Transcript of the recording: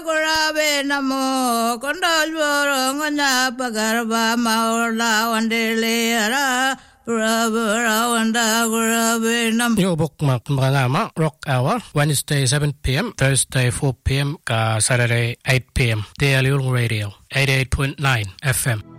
Kurabe namo kondal borongnya pagarba maula wandelera Purabura wanda kurabe nam. Yo bookmark mrangama Rock Hour Wednesday 7 p.m. Thursday 4 p.m. Saturday 8 p.m. Daily Radio 88.9 FM.